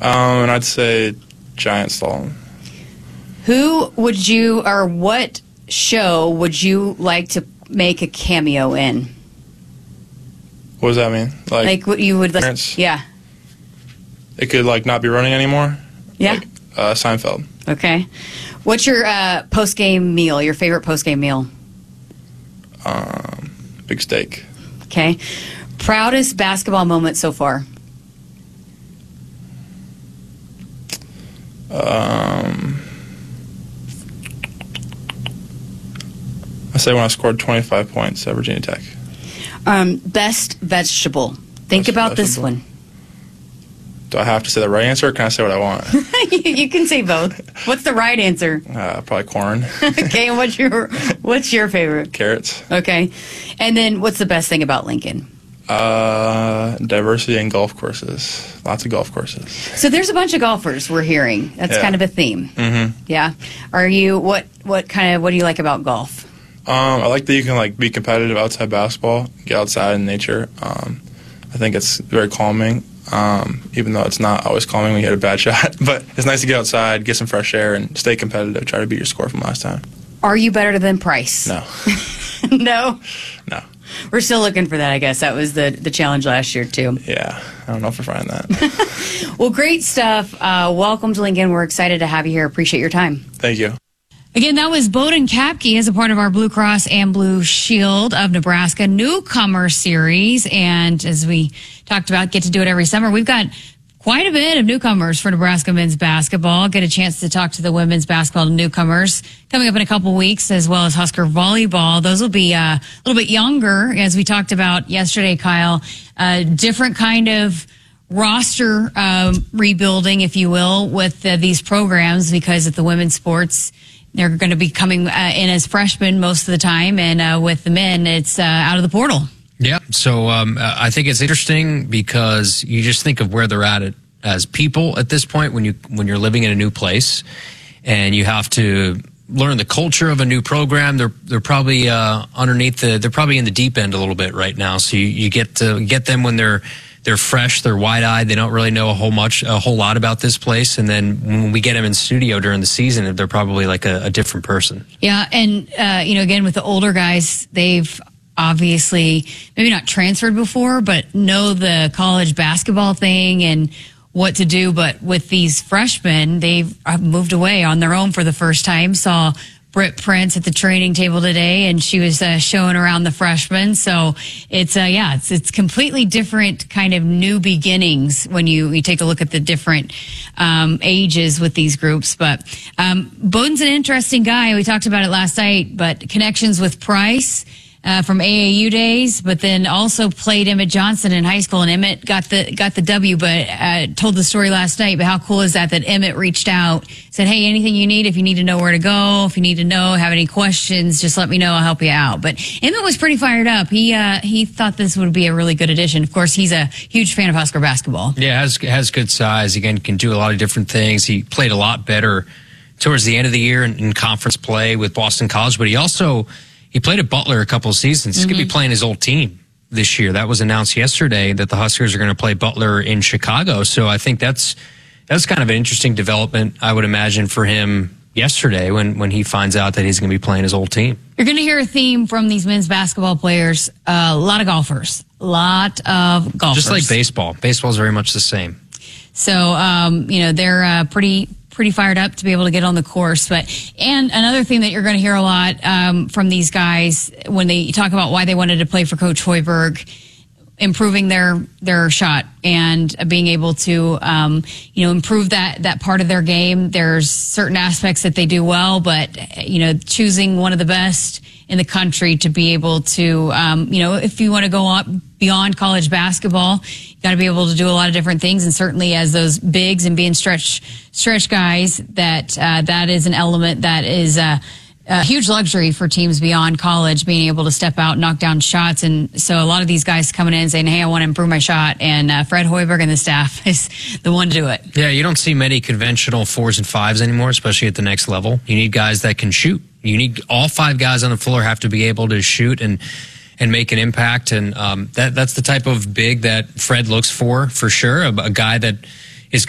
And I'd say giant slalom. Who would you, or what show would you like to make a cameo in? What does that mean? Like what you would like? Parents? Yeah. It could like not be running anymore. Yeah. Like, Seinfeld. Okay. What's your post-game meal? Your favorite post-game meal? Big steak. Okay. Proudest basketball moment so far? I say when I scored 25 points at Virginia Tech. Best vegetable. Think about this one. Do I have to say the right answer, or can I say what I want? You can say both. What's the right answer? Probably corn. Okay, and what's your favorite? Carrots. Okay. And then what's the best thing about Lincoln? Diversity in golf courses. Lots of golf courses. So there's a bunch of golfers we're hearing. That's kind of a theme. Mm-hmm. Yeah. Are you what do you like about golf? I like that you can like be competitive outside basketball, get outside in nature. I think it's very calming. Even though it's not always calming when you hit a bad shot, but it's nice to get outside, get some fresh air, and stay competitive. Try to beat your score from last time. Are you better than Price? No. No? No. We're still looking for that, I guess. That was the challenge last year, too. Yeah. I don't know if we're finding that. Well, great stuff. Welcome to Lincoln. We're excited to have you here. Appreciate your time. Thank you. Again, that was Bowden Kapke as a part of our Blue Cross and Blue Shield of Nebraska Newcomer Series. And as we talked about, get to do it every summer. We've got quite a bit of newcomers for Nebraska men's basketball. Get a chance to talk to the women's basketball newcomers coming up in a couple weeks, as well as Husker volleyball. Those will be a little bit younger, as we talked about yesterday, Kyle. Different kind of roster rebuilding, if you will, with these programs, because at the women's sports, they're going to be coming in as freshmen most of the time, and with the men, it's out of the portal. Yeah, so I think it's interesting because you just think of where they're at as people at this point when you're living in a new place, and you have to learn the culture of a new program. They're probably they're probably in the deep end a little bit right now. So you get to get them when they're fresh, they're wide-eyed, they don't really know a whole lot about this place, and then when we get them in studio during the season, they're probably like a different person. Yeah, and again, with the older guys, they've obviously maybe not transferred before, but know the college basketball thing and what to do. But with these freshmen, they've moved away on their own for the first time. Saw Britt Prince at the training table today, and she was showing around the freshmen. So it's completely different kind of new beginnings when you take a look at the different ages with these groups. But Bowden's an interesting guy. We talked about it last night, but connections with Price from AAU days, but then also played Emmett Johnson in high school, and Emmett got the W, but told the story last night. But how cool is that Emmett reached out, said, hey, anything you need, if you need to know where to go, if you need to know, have any questions, just let me know, I'll help you out. But Emmett was pretty fired up. He thought this would be a really good addition. Of course, he's a huge fan of Husker basketball. Yeah, has good size. Again, can do a lot of different things. He played a lot better towards the end of the year in conference play with Boston College, but he played at Butler a couple of seasons. He's going to be playing his old team this year. That was announced yesterday that the Huskers are going to play Butler in Chicago. So I think that's kind of an interesting development, I would imagine, for him yesterday when he finds out that he's going to be playing his old team. You're going to hear a theme from these men's basketball players. A lot of golfers. Just like baseball. Baseball is very much the same. So, they're pretty fired up to be able to get on the course. And another thing that you're going to hear a lot from these guys when they talk about why they wanted to play for Coach Hoiberg, improving their shot and being able to improve that part of their game. There's certain aspects that they do well, but choosing one of the best in the country to be able to if you want to go up beyond college basketball, you got to be able to do a lot of different things. And certainly as those bigs and being stretch guys, that is an element that is a huge luxury for teams beyond college, being able to step out and knock down shots. And so a lot of these guys coming in saying, hey, I want to improve my shot. And Fred Hoiberg and the staff is the one to do it. Yeah, you don't see many conventional 4s and 5s anymore, especially at the next level. You need guys that can shoot. You need all 5 guys on the floor have to be able to shoot and make an impact. And that's the type of big that Fred looks for sure. A guy that